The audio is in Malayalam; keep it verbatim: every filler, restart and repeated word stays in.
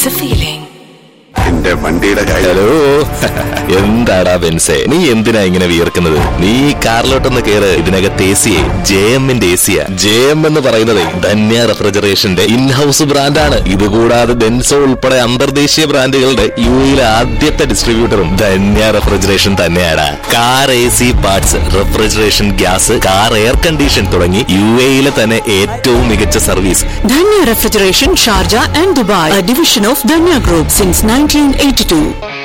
a feeling. എന്റെ വണ്ടിയുടെ കാര്യം. ഹലോ, എന്താടാ ബെൻസേ, നീ എന്തിനാ ഇങ്ങനെ വിയർക്കുന്നത്? നീ കാറിലോട്ടൊന്ന് കേറ്. ഇതിനകത്ത് എ സിയെ ജെ എമ്മിന്റെ എ സിയാ. ജെ എം എന്ന് പറയുന്നത് ധന്യ റെഫ്രിജറേഷന്റെ ഇൻഹൌസ് ബ്രാൻഡാണ്. ഇതുകൂടാതെ ഡെൻസോ ഉൾപ്പെടെ അന്തർദേശീയ ബ്രാൻഡുകളുടെ യു എയിലെ ആദ്യത്തെ ഡിസ്ട്രിബ്യൂട്ടറും ധന്യ റെഫ്രിജറേഷൻ തന്നെയാണ്. Car A C parts, refrigeration, gas, car air condition തുടങ്ങി യു എയിലെ തന്നെ ഏറ്റവും മികച്ച service. Dhanya Refrigeration, Sharjah and Dubai, a division of Dhanya Group since nineteen eighty-two.